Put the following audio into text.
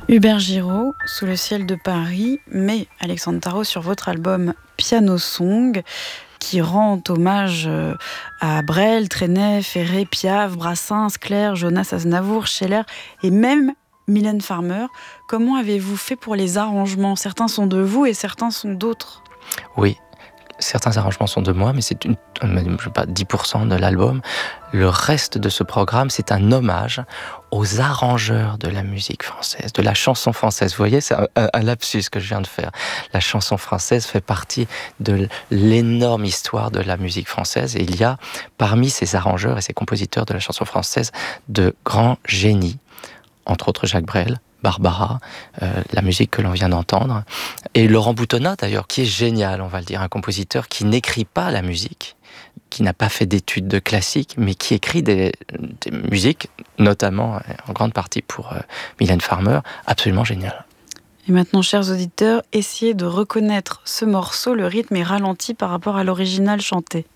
Hubert Giraud, Sous le ciel de Paris, mais Alexandre Tarot sur votre album Piano Song, qui rend hommage à Brel, Trenet, Ferré, Piaf, Brassens, Clair, Jonas, Aznavour, Scheller et même Mylène Farmer. Comment avez-vous fait pour les arrangements ? Certains sont de vous et certains sont d'autres. Oui, certains arrangements sont de moi, mais c'est 10% de l'album. Le reste de ce programme, c'est un hommage aux arrangeurs de la musique française, de la chanson française. Vous voyez, c'est un lapsus que je viens de faire. La chanson française fait partie de l'énorme histoire de la musique française. Et il y a, parmi ces arrangeurs et ces compositeurs de la chanson française, de grands génies, entre autres Jacques Brel, Barbara, la musique que l'on vient d'entendre, et Laurent Boutonnat d'ailleurs, qui est génial, on va le dire, un compositeur qui n'écrit pas la musique, qui n'a pas fait d'études de classique, mais qui écrit des musiques, notamment en grande partie pour Mylène Farmer, absolument génial. Et maintenant, chers auditeurs, essayez de reconnaître ce morceau, le rythme est ralenti par rapport à l'original chanté.